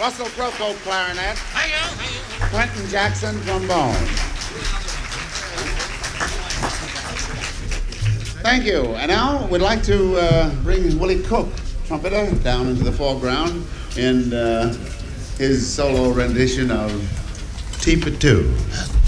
Russell Croco, clarinet. Quentin Jackson, trombone. Thank you. And now we'd like to bring Willie Cook, trumpeter, down into the foreground in his solo rendition of Teepa 2.